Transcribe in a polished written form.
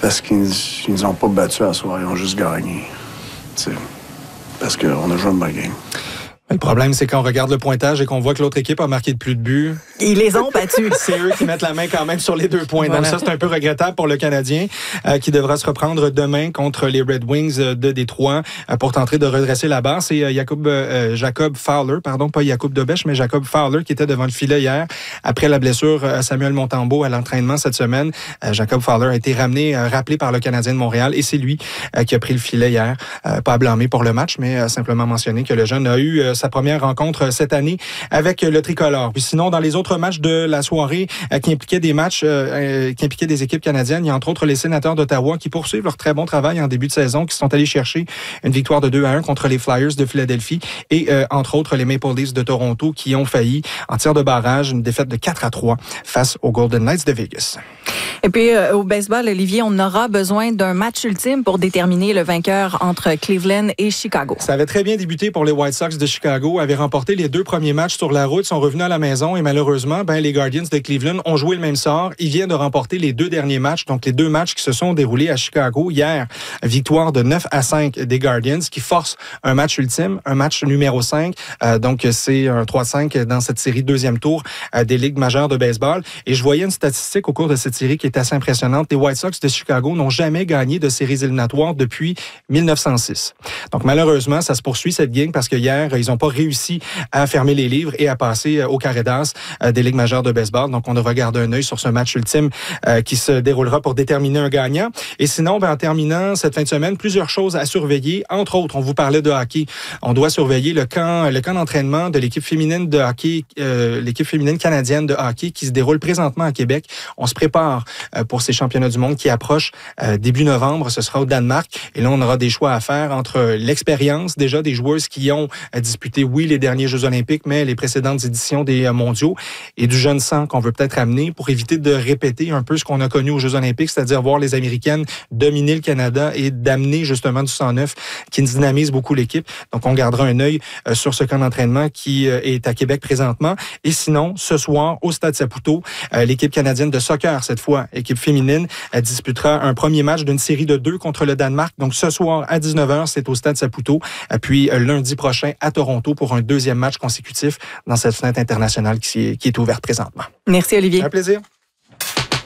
Parce qu'ils nous ont pas battus à soir, ils ont juste gagné. T'sais, parce qu'on a joué une bonne game. Le problème, c'est quand on regarde le pointage et qu'on voit que l'autre équipe a marqué de plus de buts. Ils les ont battus. C'est eux qui mettent la main quand même sur les 2 points. Voilà. Donc ça, c'est un peu regrettable pour le Canadien qui devra se reprendre demain contre les Red Wings de Détroit pour tenter de redresser la barre. C'est Jacob Fowler, pas Jacob Dobèche, mais Jacob Fowler qui était devant le filet hier après la blessure à Samuel Montembeault à l'entraînement cette semaine. Jacob Fowler a été rappelé par le Canadien de Montréal et c'est lui qui a pris le filet hier. Pas à blâmer pour le match, mais simplement mentionner que le jeune a eu sa première rencontre cette année avec le tricolore. Puis sinon, dans les autres matchs de la soirée qui impliquaient des équipes canadiennes, il y a entre autres les Sénateurs d'Ottawa qui poursuivent leur très bon travail en début de saison, qui sont allés chercher une victoire de 2-1 contre les Flyers de Philadelphie et entre autres les Maple Leafs de Toronto qui ont failli en tir de barrage, une défaite de 4-3 face aux Golden Knights de Vegas. Et puis, au baseball, Olivier, on aura besoin d'un match ultime pour déterminer le vainqueur entre Cleveland et Chicago. Ça avait très bien débuté pour les White Sox de Chicago, avaient remporté les 2 premiers matchs sur la route, sont revenus à la maison et malheureusement, les Guardians de Cleveland ont joué le même sort. Ils viennent de remporter les 2 derniers matchs, donc les 2 matchs qui se sont déroulés à Chicago hier. Victoire de 9-5 des Guardians qui force un match ultime, un match numéro 5. Donc, c'est un 3-5 dans cette série deuxième tour des ligues majeures de baseball. Et je voyais une statistique au cours de cette série qui est assez impressionnante. Les White Sox de Chicago n'ont jamais gagné de séries éliminatoires depuis 1906. Donc, malheureusement, ça se poursuit cette game parce que hier, ils n'ont pas réussi à fermer les livres et à passer au carré d'as des ligues majeures de baseball. Donc, on devra garder un œil sur ce match ultime qui se déroulera pour déterminer un gagnant. Et sinon, en terminant cette fin de semaine, plusieurs choses à surveiller. Entre autres, on vous parlait de hockey. On doit surveiller le camp d'entraînement de l'équipe féminine de hockey, l'équipe féminine canadienne de hockey qui se déroule présentement à Québec. On se prépare pour ces championnats du monde qui approchent début novembre. Ce sera au Danemark. Et là, on aura des choix à faire entre l'expérience déjà des joueuses qui ont disputé, oui, les derniers Jeux olympiques, mais les précédentes éditions des mondiaux et du jeune sang qu'on veut peut-être amener pour éviter de répéter un peu ce qu'on a connu aux Jeux olympiques, c'est-à-dire voir les Américaines dominer le Canada et d'amener justement du sang neuf qui dynamise beaucoup l'équipe. Donc, on gardera un œil sur ce camp d'entraînement qui est à Québec présentement. Et sinon, ce soir, au Stade Saputo, l'équipe canadienne de soccer, cette fois, équipe féminine, disputera un premier match d'une série de 2 contre le Danemark. Donc, ce soir, à 19h, c'est au Stade Saputo. Puis, lundi prochain, à Toronto, pour un 2e match consécutif dans cette fenêtre internationale qui est ouverte présentement. Merci, Olivier. Un plaisir.